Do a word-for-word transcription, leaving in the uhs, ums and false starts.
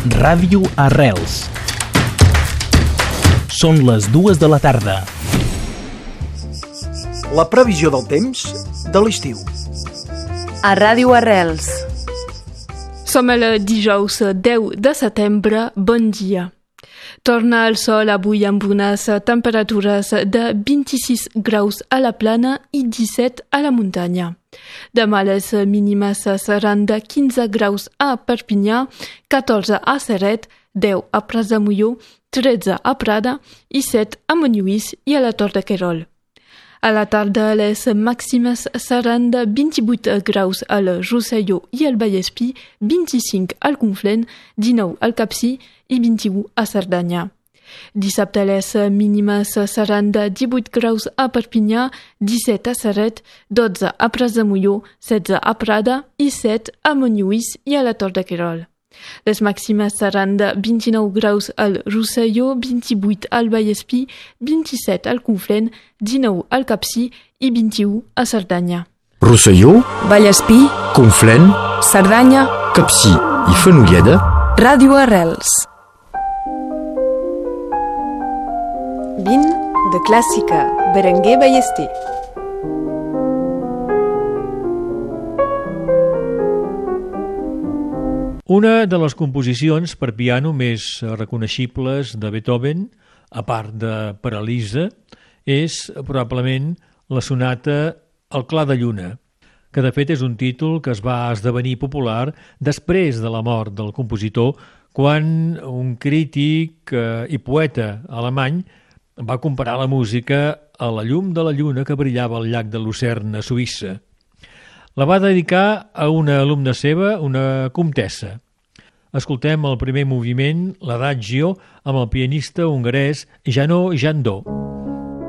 Ràdio Arrels. Són les dues de la tarda. La previsió del temps de l'estiu. A Ràdio Arrels. Som el dijous deu de setembre. Bon dia. Torna el sol avui amb unes temperatures de vint-i-sis graus a la plana i disset a la muntanya. Demà les mínimes seran de quinze graus a Perpinyà, catorze a Ceret, deu a Prats de Molló, tretze a Prada i set a Montlluís i a la Tor de Querol. A la tarda les màximes seran de vint-i-vuit graus al Rosselló i al Vallespí, vint-i-cinc al Conflent, dinou al Capcir i vint-i-u a Cerdanya. Dissabte les mínimes seran de divuit graus a Perpinyà, disset a Ceret, dotze a Prats de Molló, setze a Prada i set a Montlluís i a la Tor de Querol. Les màximes seran de vint-i-nou graus al Rosselló, vint-i-vuit al Vallespí, vint-i-set al Conflent, dinou al Capcir i vint-i-u a Cerdanya. Rosselló, Vallespí, Conflent, Cerdanya, Capcir i Fenolleda. Ràdio Arrels. Vin de clàssica, Berenguer Ballester. Una de les composicions per piano més reconeixibles de Beethoven, a part de Paralisa, és probablement la sonata El clar de lluna, que de fet és un títol que es va esdevenir popular després de la mort del compositor, quan un crític i poeta alemany va comparar la música a la llum de la lluna que brillava al llac de Lucerne, a Suïssa. La va dedicar a una alumna seva, una comtessa. Escoltem el primer moviment, l'Adagio, amb el pianista hongarès János Jandó.